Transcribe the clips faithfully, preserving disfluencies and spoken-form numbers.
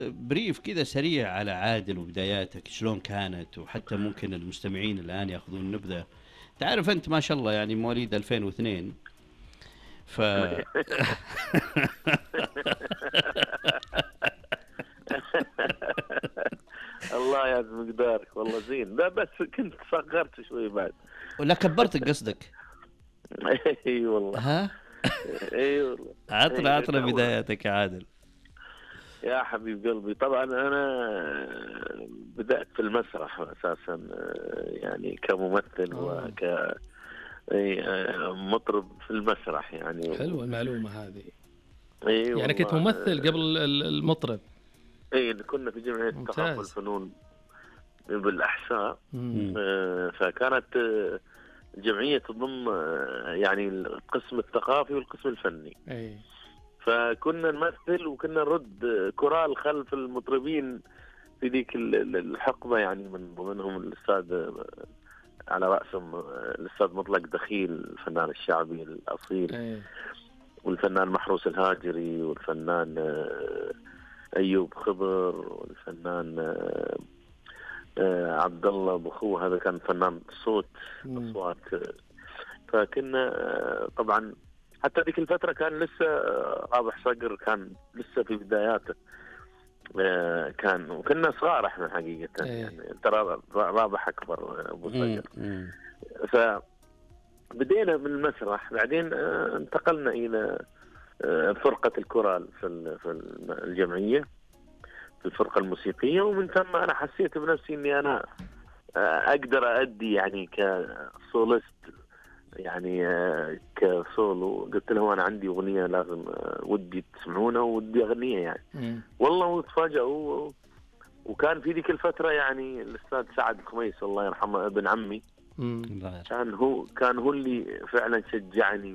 بريف كذا سريع على عادل وبداياتك شلون كانت، وحتى ممكن المستمعين الآن يأخذون نبذة. تعرف أنت ما شاء الله يعني مواليد ألفين واثنين، ف الله يعز مقدارك والله زين. لا بس كنت صغرت شوي بعد. ولا كبرت قصدك؟ اي والله. ها اي والله. عطنا إي عطنا تو- بداياتك يا عادل. يا حبيب قلبي، طبعا انا بدأت في المسرح اساسا، يعني كممثل وك إي، مطرب في المسرح يعني. حلوة المعلومة هذه. اي يعني والله. كنت ممثل قبل ال- المطرب. اي كنا في جمعية ممتاز. الثقافة والفنون بالأحساء. مم. آه، فكانت آه، الجمعية تضم آه، يعني القسم الثقافي والقسم الفني. اي. فكنا نمثل وكنا نرد آه، كورال خلف المطربين في ذيك ال- ال- الحقبة، يعني من ضمنهم الأستاذ آه، على رأسهم آه، الأستاذ مطلق دخيل الفنان الشعبي الأصيل، اي. والفنان محروس الهاجري، والفنان آه، أيوب خضر، والفنان آه، آه، عبد الله بخوه، هذا كان فنان صوت مم. اصوات. فكنا آه، طبعا حتى ذيك الفتره كان لسه آه، رابح صقر كان لسه في بداياته. آه، كان وكنا صغار احنا حقيقه، إيه. يعني ترى رابح اكبر آه، ابو مم. صقر. مم. فبدينا من المسرح، بعدين آه، انتقلنا الى آه، فرقه الكورال في ال- في الجمعيه، في الفرقه الموسيقيه. ومن ثم انا حسيت بنفسي اني انا اقدر ادي يعني كسولست، يعني آه، كسولو. قلت له انا عندي اغنيه لازم آه، ودي تسمعونها ودي اغنيها يعني. مم. والله وتفاجئوا. وكان في ذيك الفتره يعني الاستاذ سعد الخميس الله يرحمه ابن عمي، مم. الله يرحمه. كان هو كان هو اللي فعلا شجعني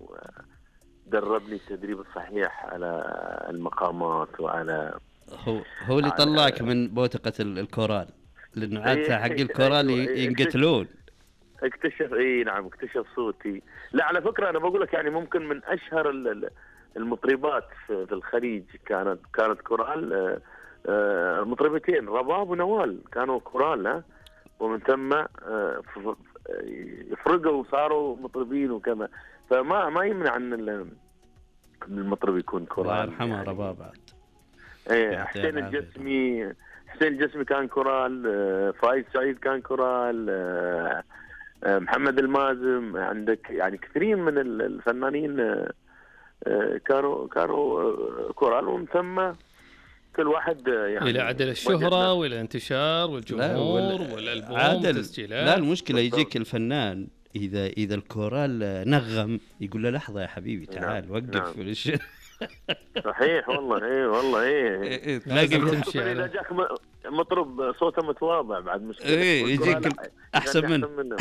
ودربني التدريب الصحيح على المقامات وعلى هو هو اللي على- طلعك من بوتقة ال- الكورال، لأنه عادة حق الكورال أيوة، ي- أيوة. ينقتلون. اكتشف اي نعم اكتشف صوتي. لا على فكره انا بقول لك يعني ممكن من اشهر ال- ال- المطربات في في الخليج كانت كانت كورال. آه، آه، مطربتين رباب ونوال كانوا كورال، ها. ومن ثم آه، ف- ف- يفرقوا وصاروا مطربين وكذا. فما ما يمنع ان ال- إن المطرب يكون كورال. الله يرحمه يعني. رباب عاد. ايه يعطيه حسين العافية. الجسمي حسين الجسمي كان كورال. آه، فايز سعيد كان كورال. آه، آه، محمد المازم، عندك يعني كثيرين من ال- الفنانين آه، آه، كانوا كانوا آه، كورال. ومن ثم كل واحد آه، يعني الى عدل الشهرة والى الانتشار والجمهور والالبوم عادل. والتسجيلات. لا المشكلة بالضبط. يجيك الفنان إذا إذا الكورال نغم يقول له لحظة يا حبيبي تعال نعم، وقف. نعم. وش- صحيح والله. ايه والله ايه إيه، لازم تلاقي تمشي. خصوصاً اذا على- جاك م- مطرب صوته متواضع بعد مشكلة. إيه، يجيك والكورال أحسن منه. منه.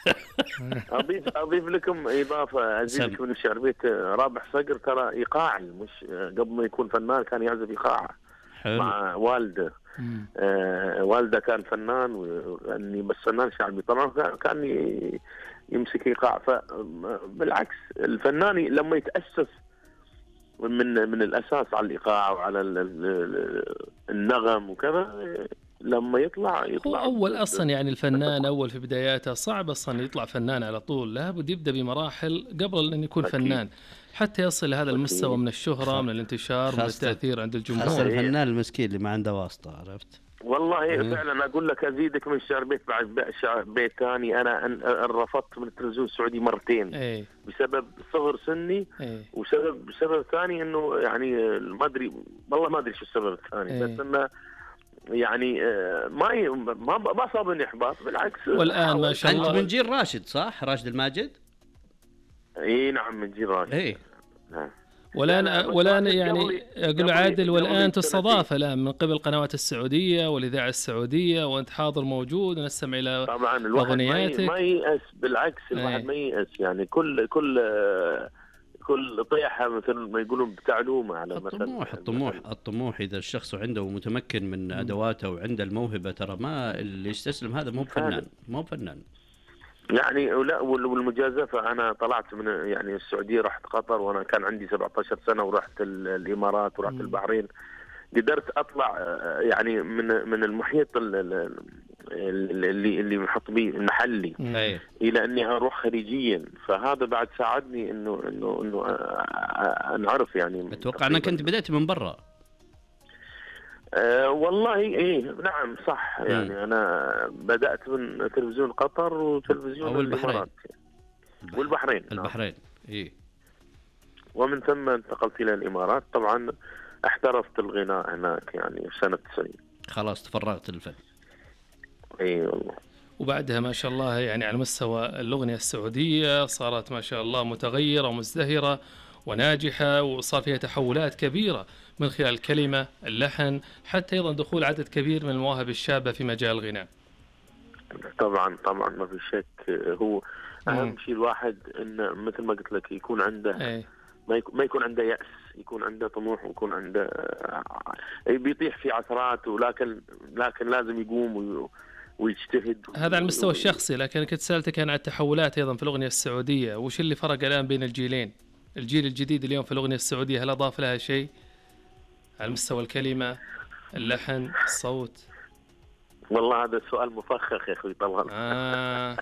اضيف اضيف لكم اضافه ازيدك من الشعر بيت. رابح صقر ترى ايقاعي، مش قبل ما يكون فنان كان يعزف ايقاع حلو. مع والده. مم. آه والده كان فنان واني بس فنان شعبي طبعا. كان- كان ي- يمسك ايقاع. فبالعكس الفنان لما يتاسس من من الاساس على الايقاع وعلى ال- ال- النغم وكذا، لما يطلع هو يطلع اول اصلا يعني الفنان اول في بداياته صعب اصلا يطلع فنان على طول، لابد يبدا بمراحل قبل ان يكون أكيد. فنان حتى يصل لهذا المستوى أكيد. من الشهرة، من الانتشار، من خاصة- التأثير عند خاصة الجمهور. الفنان المسكين اللي ما عنده واسطة، عرفت؟ والله مم. فعلا اقول لك ازيدك من الشعر بيت بعد بقى شعر بيت ثاني. انا أن- رفضت من التلفزيون السعودي مرتين اي بسبب صغر سني، اي وسبب سبب ثاني انه يعني ما ادري والله ما ادري شو السبب الثاني. إيه. بس انه يعني آه، ما ي- ما ما صابني احباط، بالعكس. والآن ما شاء أنت الله. من جيل راشد صح؟ راشد الماجد؟ اي نعم من جيل راشد. إيه. نعم. والآن لا، لا، بس والآن راشد يعني قبلي- أقول قبلي- عادل، قبلي والآن بسنتين. تستضاف الآن من قبل القنوات السعودية والإذاعة السعودية، وأنت حاضر موجود ونستمع إلى طبعا الواحد ما ي- أغنياتك. ما ييأس، بالعكس الواحد إيه. ما ييأس. يعني كل كل آه، كل طيحه مثل ما يقولون بتعلومه على مثل الطموح الطموح الطموح إذا الشخص عنده متمكن من أدواته وعنده الموهبة، ترى ما اللي يستسلم هذا مو فنان، مو فنان. يعني ولا وال- والمجازفه. انا طلعت من يعني السعوديه، رحت قطر وانا كان عندي سبعة عشر سنه، ورحت ال- الامارات ورحت مم. البحرين. قدرت اطلع آه، يعني من من المحيط ال- ال- اللي اللي محط بيه المحلي ايه الى اني اروح خليجيا. فهذا بعد ساعدني انه انه انه آه، آه، انعرف يعني اتوقع انك انت تقريباً. بدأت من برا. أه والله ايه نعم صح. مم. يعني انا بدات من تلفزيون قطر وتلفزيون أو البحرين. الامارات والبحرين نعم. البحرين ايه. ومن ثم انتقلت الى الامارات. طبعا احترفت الغناء هناك يعني في سنه تسعين. خلاص تفرغت للفن. اي والله. وبعدها ما شاء الله يعني على مستوى الأغنية السعودية صارت ما شاء الله متغيرة ومزدهرة وناجحة، وصار فيها تحولات كبيرة من خلال الكلمة، اللحن، حتى أيضا دخول عدد كبير من المواهب الشابة في مجال الغناء. طبعا طبعا ما في شك. هو اهم مم. شيء الواحد انه مثل ما قلت لك يكون عنده ايه ما يكون, ما يكون عنده يأس، يكون عنده طموح ويكون عنده آه، بيطيح في عثرات، ولكن لكن لازم يقوم وي- ويجتهد. هذا على المستوى الشخصي، لكن كنت سألتك عن التحولات أيضا في الأغنية السعودية، وش اللي فرق الآن بين الجيلين؟ الجيل الجديد اليوم في الأغنية السعودية هل أضاف لها شيء على مستوى الكلمة، اللحن، الصوت؟ والله هذا سؤال مفخخ يا اخوي طلال. آه.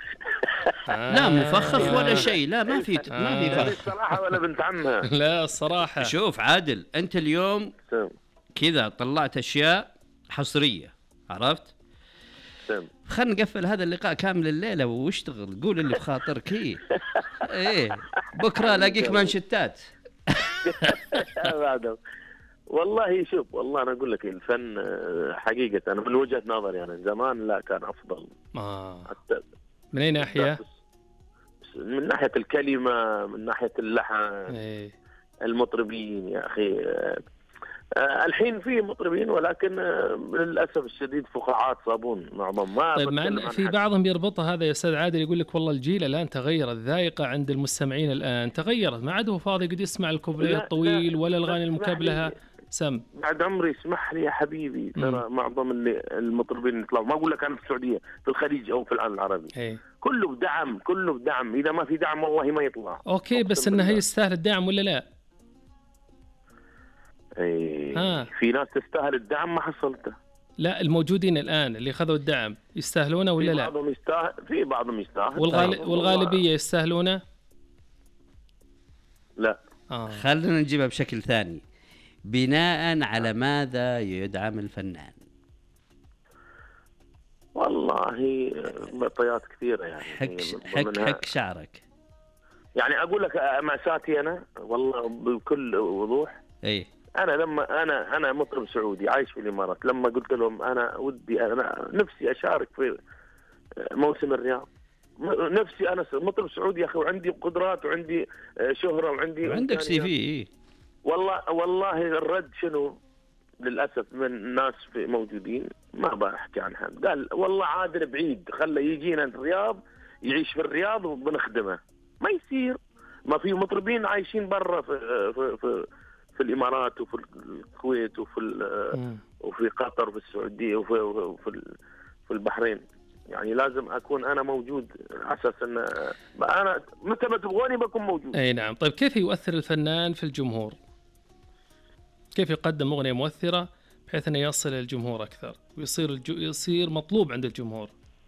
لا مفخخ ولا شيء، لا ما في ما في هذه فخ. الصراحه ولا بنت عمها. لا الصراحة شوف عادل، انت اليوم سم كذا طلعت اشياء حصريه، عرفت؟ سم خلينا نقفل هذا اللقاء كامل الليله واشتغل، قول اللي في خاطرك. ايه ايه بكره الاقيك مانشتات. بعده. والله شوف، والله انا اقول لك الفن آه، حقيقه انا من وجهه نظري يعني زمان لا كان افضل. آه. حتى من أي ناحية؟ من ناحيه الكلمه، من ناحيه اللحن، إيه. المطربين يا اخي. آه، آه، الحين في مطربين ولكن آه، للاسف الشديد فقاعات صابون معظم. ما طيب بتكلم مع عن في حد. بعضهم يربطها هذا يا استاذ عادل، يقول لك والله الجيل الان تغير، الذائقه عند المستمعين الان تغيرت، ما عاد هو فاضي قد يسمع الكوبليه لا، الطويل لا، ولا لا، الاغاني اسمح لي. المكبلها. سم بعد عمري اسمح لي يا حبيبي، ترى مم. معظم اللي المطربين اللي يطلعوا، ما اقول لك انا في السعوديه، في الخليج او في العالم العربي، ايه كله بدعم، كله بدعم. اذا ما في دعم والله ما يطلع. اوكي، بس أقسم انها هي بالله. يستاهل الدعم ولا لا؟ اي ها. في ناس تستاهل الدعم ما حصلته. لا الموجودين الان اللي خذوا الدعم يستاهلونه ولا في لا؟ بعضهم يستاهل، في بعضهم يستاهل. والغال... بعضهم والغالبيه يستاهلونه؟ لا. اه خلينا نجيبها بشكل ثاني، بناء على ماذا يدعم الفنان؟ والله معطيات كثيره يعني. حك من حك ضمنها- حك شعرك. يعني اقول لك مأساتي انا والله بكل وضوح. ايه انا لما انا انا مطرب سعودي عايش في الامارات، لما قلت لهم انا ودي انا نفسي اشارك في موسم الرياض، م- نفسي انا مطرب سعودي يا اخي، وعندي قدرات وعندي شهره وعندي وعندك سي في. إمكانيات. إيه؟ والله والله الرد شنو؟ للاسف من الناس في موجودين ما بحكي عن حد، قال والله عادل بعيد، خله يجينا الرياض يعيش في الرياض وبنخدمه. ما يصير. ما في مطربين عايشين برا في في في, في الامارات وفي الكويت وفي ال- مم. وفي قطر وفي السعوديه وفي وفي ال- في البحرين. يعني لازم اكون انا موجود على اساس ان انا متى ما تبغوني بكون موجود. اي نعم. طيب كيف يؤثر الفنان في الجمهور؟ كيف يقدم اغنيه مؤثره بحيث انه يصل للجمهور اكثر ويصير الجو... يصير مطلوب عند الجمهور؟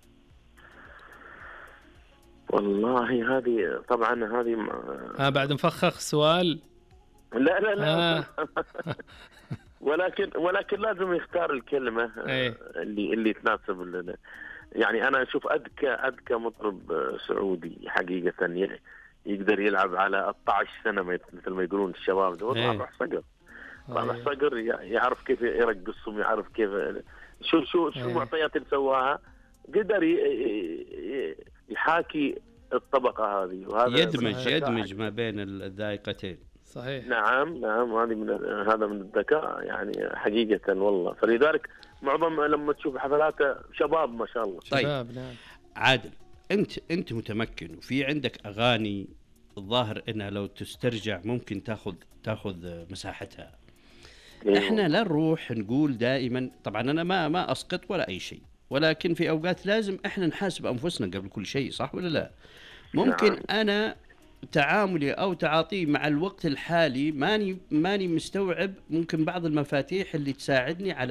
والله هذه طبعا هذه م- ها بعد مفخخ سؤال. لا لا لا آه. ولكن ولكن لازم يختار الكلمه إيه. اللي اللي تناسب ال- يعني انا اشوف اذكى اذكى مطرب سعودي حقيقه ي- يقدر يلعب على اثنتا عشر سنه مثل ما يقولون الشباب دول. إيه. رابح صقر، رابح أيوه. صقر يعرف كيف يرقصهم، يعرف كيف شو شو شو إيه. المعطيات اللي سواها، قدر ي- ي- يحاكي الطبقه هذه. وهذا يدمج صحيح. يدمج ما بين الذائقتين. صحيح. نعم نعم هذه من هذا من الذكاء يعني حقيقة والله. فلذلك معظم لما تشوف حفلاته شباب ما شاء الله. طيب. شباب نعم. عادل، انت انت متمكن وفي عندك اغاني الظاهر انها لو تسترجع ممكن تاخذ تاخذ مساحتها. إيه. احنا لا نروح نقول دائما، طبعا انا ما ما اسقط ولا اي شيء، ولكن في اوقات لازم احنا نحاسب انفسنا قبل كل شيء، صح ولا لا؟ ممكن نعم. انا تعاملي او تعاطيه مع الوقت الحالي ماني ماني مستوعب ممكن بعض المفاتيح اللي تساعدني على